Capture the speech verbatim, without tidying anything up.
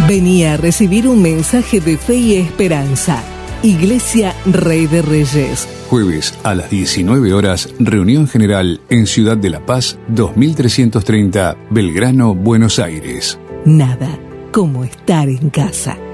Venía a recibir un mensaje de fe y esperanza. Iglesia Rey de Reyes. Jueves a las diecinueve horas, reunión general en Ciudad de La Paz, dos mil trescientos treinta, Belgrano, Buenos Aires. Nada como estar en casa.